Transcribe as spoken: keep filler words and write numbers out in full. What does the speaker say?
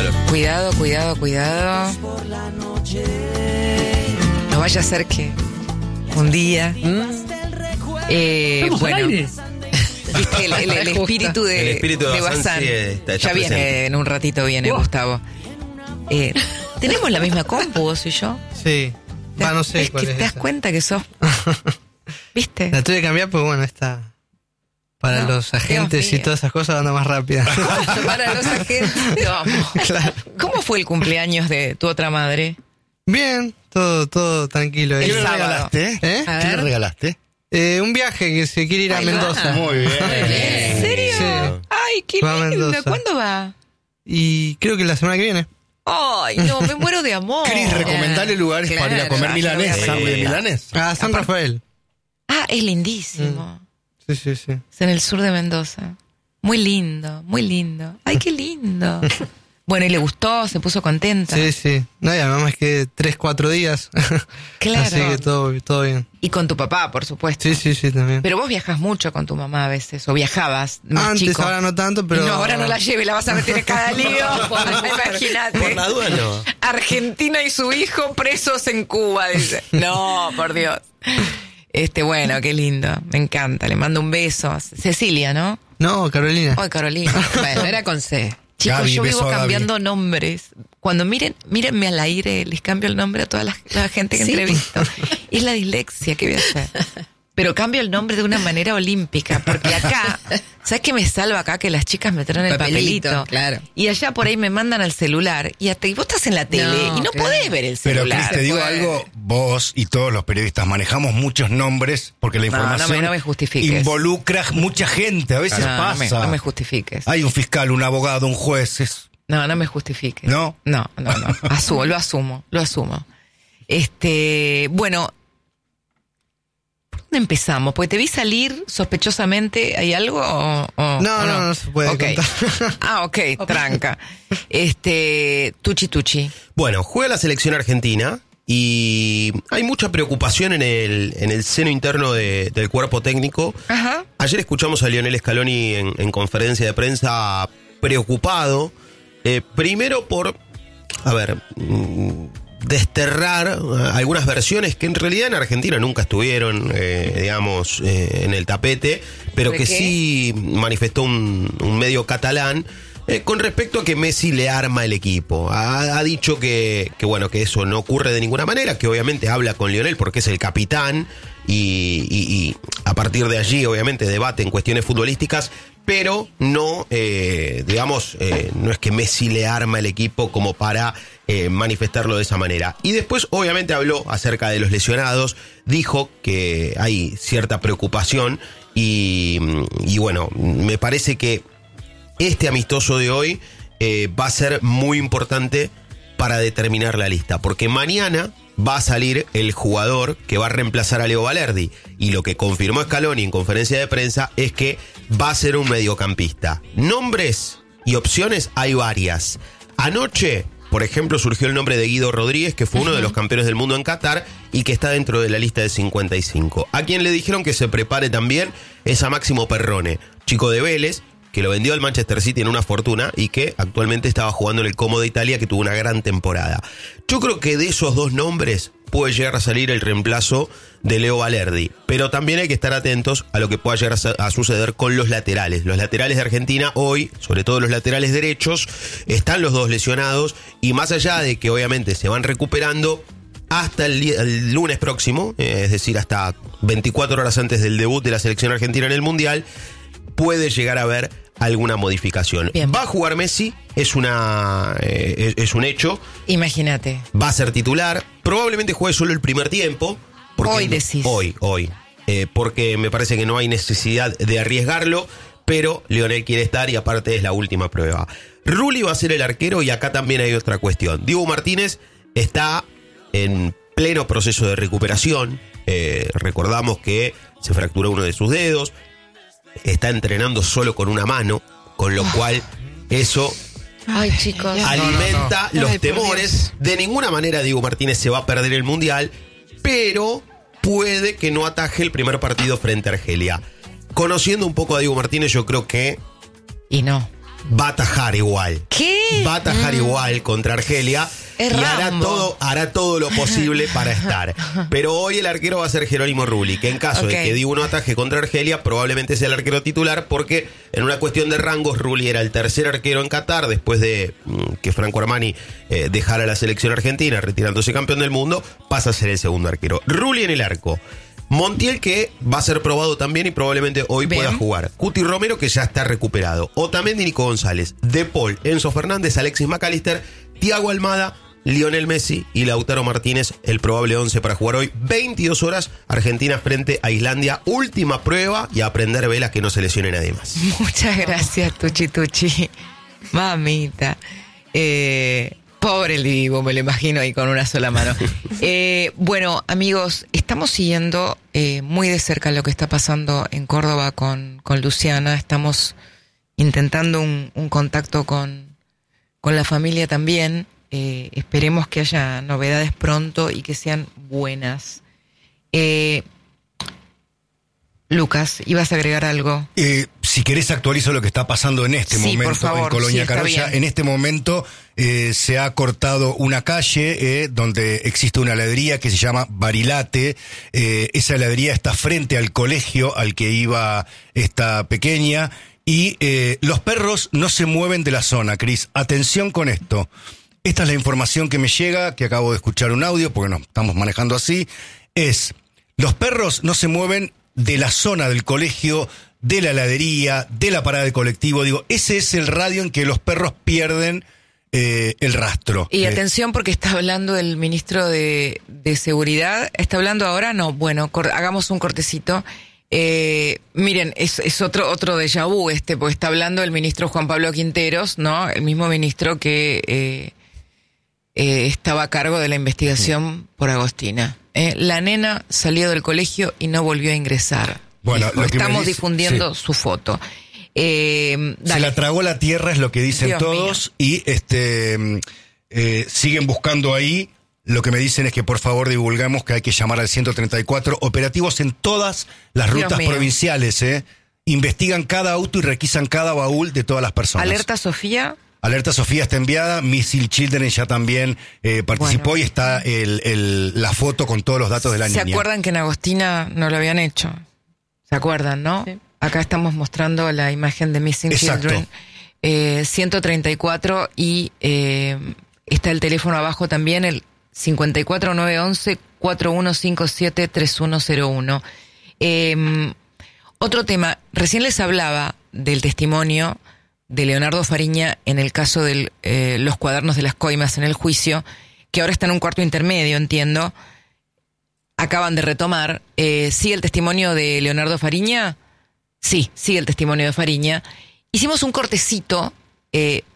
calor. Cuidado, cuidado, cuidado. No vaya a ser que un día... ¿Mm? Eh, bueno, viste el, el, el espíritu de, el espíritu de, de Bazán. Sí, está, está ya viene, presente. en un ratito viene, wow. Gustavo. Eh, ¿Tenemos la misma compu, vos y yo? Sí. Ah, no sé es cuál que es te das esa. cuenta que sos... ¿Viste? La tuve que cambiar, pues bueno, esta... Para no, los agentes y todas esas cosas anda más rápida. Para los agentes. Vamos. Claro. ¿Cómo fue el cumpleaños de tu otra madre? Bien, todo, todo tranquilo. ¿Qué le regalaste? ¿Eh? ¿Qué le regalaste? Eh, un viaje que se quiere ir a Ay, Mendoza. Va. Muy bien. ¿En serio? Sí. Ay, qué Va lindo. ¿Cuándo va? Y creo que la semana que viene. Ay, no, me muero de amor. Cris, recomendale lugares claro, para ir a comer milanesa. sí. ¿De milanesa? Ah, San Rafael. Ah, es lindísimo. Mm. Sí, sí, sí. Es en el sur de Mendoza. Muy lindo, muy lindo. Ay, qué lindo. Bueno, y le gustó, se puso contenta. Sí, sí. No, y además más que tres, cuatro días. Claro. Así que todo, todo bien. Y con tu papá, por supuesto. Sí, sí, sí, también. Pero vos viajas mucho con tu mamá a veces, o viajabas más Antes, chico. ahora no tanto, pero... Y no, ahora no la lleve, la vas a meter en cada lío. Imagínate. Por la duda no. Argentina y su hijo presos en Cuba, dice. No, por Dios. Este, bueno, qué lindo. Me encanta. Le mando un beso. Cecilia, ¿no? No, Carolina. Ay, Carolina. Bueno, era con C. Chicos, Gaby, yo beso vivo a Gaby. cambiando nombres. Cuando miren, mírenme al aire, les cambio el nombre a toda la, la gente que Sí. entrevisto. Es la dislexia que voy a hacer. Pero cambio el nombre de una manera olímpica, porque acá, ¿sabes qué me salva acá? Que las chicas me traen el Papelito, papelito. claro. Y allá por ahí me mandan al celular. Y hasta y vos estás en la tele No, y no claro. podés ver el Pero celular. Cris, te digo puede. algo, vos y todos los periodistas manejamos muchos nombres porque la No, no me- información no me justifiques. involucra mucha gente, a veces no, no me, pasa. no me justifiques. Hay un fiscal, un abogado, un juez. es- No, no me justifiques. ¿No? No, no, no. Asumo, lo asumo, lo asumo. Este, bueno, ¿por dónde empezamos? Porque te vi salir sospechosamente. ¿Hay algo o, o- No, o no, no se puede Ok. contar. Ah, ok, tranca. Este, Tuchi Tuchi. Bueno, juega la selección argentina y hay mucha preocupación en el, en el seno interno de- del cuerpo técnico. Ajá. Ayer escuchamos a Lionel Scaloni en, en conferencia de prensa preocupado, eh, primero por, a ver, mm, desterrar eh, algunas versiones que en realidad en Argentina nunca estuvieron, eh, digamos, eh, en el tapete, pero ¿De que qué? sí manifestó un, un medio catalán. Eh, con respecto a que Messi le arma el equipo, ha, ha dicho que, que bueno, que eso no ocurre de ninguna manera, que obviamente habla con Lionel porque es el capitán y, y- y a partir de allí obviamente debate en cuestiones futbolísticas, pero no, eh, digamos, eh, no es que Messi le arma el equipo como para eh, manifestarlo de esa manera. Y después obviamente habló acerca de los lesionados, dijo que hay cierta preocupación y, y bueno, me parece que este amistoso de hoy eh, va a ser muy importante para determinar la lista, porque mañana va a salir el jugador que va a reemplazar a Leo Valerdi, y lo que confirmó Scaloni en conferencia de prensa es que va a ser un mediocampista. Nombres y opciones hay varias. Anoche, por ejemplo, surgió el nombre de Guido Rodríguez, que fue uno de los campeones del mundo en Qatar y que está dentro de la lista de cincuenta y cinco. A quien le dijeron que se prepare también es a Máximo Perrone, chico de Vélez, que lo vendió al Manchester City en una fortuna y que actualmente estaba jugando en el Como de Italia, que tuvo una gran temporada. Yo creo que de esos dos nombres puede llegar a salir el reemplazo de Leo Valerdi, pero también hay que estar atentos a lo que pueda llegar a, a suceder con los laterales. Los laterales de Argentina hoy, sobre todo los laterales derechos, están los dos lesionados y más allá de que obviamente se van recuperando, hasta el, día- el lunes próximo, eh, es decir, hasta veinticuatro horas antes del debut de la selección argentina en el Mundial, puede llegar a haber alguna modificación. Bien. Va a jugar Messi, es una eh, es, es un hecho, Imagínate. va a ser titular, probablemente juegue solo el primer tiempo. porque- Hoy decís. Hoy, hoy. Eh, porque me parece que no hay necesidad de arriesgarlo, pero Lionel quiere estar y aparte es la última prueba. Rulli va a ser el arquero y acá también hay otra cuestión. Diego Martínez está en pleno proceso de recuperación. Eh, recordamos que se fracturó uno de sus dedos, está entrenando solo con una mano, con lo cual eso Ay, chicos. alimenta no, no. los Ay, por temores. De ninguna manera Diego Martínez se va a perder el Mundial, pero puede que no ataje el primer partido frente a Argelia. Conociendo un poco a Diego Martínez, yo creo que Y no. va a atajar igual. ¿Qué? Va a atajar Mm. igual contra Argelia. Es y hará Rambo. todo, hará todo lo posible para estar. Pero hoy el arquero va a ser Jerónimo Rulli, que en caso Ok. de que Dibu no ataje contra Argelia, probablemente sea el arquero titular, porque en una cuestión de rangos, Rulli era el tercer arquero en Qatar, después de mm, que Franco Armani eh, dejara la selección argentina, retirándose campeón del mundo, pasa a ser el segundo arquero. Rulli en el arco. Montiel, que va a ser probado también y probablemente hoy Bien. pueda jugar. Cuti Romero, que ya está recuperado. Otamendi, Nico González. De Paul, Enzo Fernández, Alexis McAllister, Thiago Almada, Lionel Messi y Lautaro Martínez, el probable once para jugar hoy. veintidós horas, Argentina frente a Islandia. Última prueba y a aprender velas, que no se lesione nadie más. Muchas gracias, Tuchi Tuchi. Mamita. Eh, pobre el Dibu, me lo imagino ahí con una sola mano. Eh, bueno, amigos, estamos siguiendo eh, muy de cerca lo que está pasando en Córdoba con, con Luciana. Estamos intentando un, un contacto con, con la familia también. Eh, esperemos que haya novedades pronto y que sean buenas. Eh, Lucas, ¿ibas a agregar algo? Eh, si querés actualizo lo que está pasando en este Sí, momento por favor, en Colonia sí, está Carolla. bien. En este momento eh, se ha cortado una calle eh, donde existe una heladería que se llama Barilate. Eh, esa heladería está frente al colegio al que iba esta pequeña. Y eh, los perros no se mueven de la zona, Cris. Atención con esto. Esta es la información que me llega, que acabo de escuchar un audio, porque nos estamos manejando así. Es, los perros no se mueven de la zona del colegio, de la heladería, de la parada de colectivo. Digo, ese es el radio en que los perros pierden eh, el rastro. Y Eh, atención, porque está hablando el ministro de, de Seguridad. ¿Está hablando ahora? No, bueno, cor- hagamos un cortecito. Eh, miren, es, es otro otro déjà vu este, porque está hablando el ministro Juan Pablo Quinteros, ¿no? El mismo ministro que eh, eh, estaba a cargo de la investigación por Agostina. Eh, la nena salió del colegio y no volvió a ingresar. Bueno, Dijo, lo que me estamos dice- difundiendo sí. su foto. Eh, Se dale. la tragó la tierra, es lo que dicen Dios todos, y este mm, eh, siguen buscando ahí. Lo que me dicen es que por favor divulgamos que hay que llamar al ciento treinta y cuatro, operativos en todas las Dios rutas mío. provinciales, ¿eh? Investigan cada auto y requisan cada baúl de todas las personas. Alerta Sofía. Alerta Sofía está enviada, Missile Children ya también eh, participó Bueno. y está el, el- la foto con todos los datos de la ¿Se niña. acuerdan que en Agostina no lo habían hecho? ¿Se acuerdan, no? Sí. Acá estamos mostrando la imagen de Missing Exacto. Children. Eh, ciento treinta y cuatro y eh, está el teléfono abajo también, el cincuenta y cuatro nueve once cuatro uno cinco siete tres uno cero uno. Eh, otro tema, recién les hablaba del testimonio de Leonardo Fariña en el caso de eh, los cuadernos de las coimas en el juicio, que ahora está en un cuarto intermedio, entiendo. Acaban de retomar. Eh, ¿Sigue el testimonio de Leonardo Fariña? Sí, sigue el testimonio de Fariña. Hicimos un cortecito eh,